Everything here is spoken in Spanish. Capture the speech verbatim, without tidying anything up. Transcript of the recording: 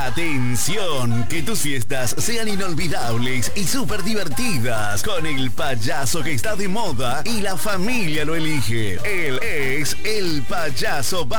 Atención, que tus fiestas sean inolvidables y súper divertidas con el payaso que está de moda y la familia lo elige. Él es el payaso